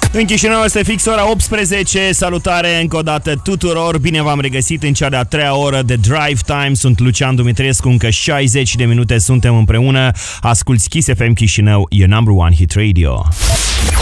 În Chișinău este fix ora 18. Salutare încă o dată tuturor. Bine v-am regăsit în cea de-a treia oră de Drive Time. Sunt Lucian Dumitrescu, încă 60 de minute suntem împreună. Asculți Kiss FM Chișinău, your number one hit radio.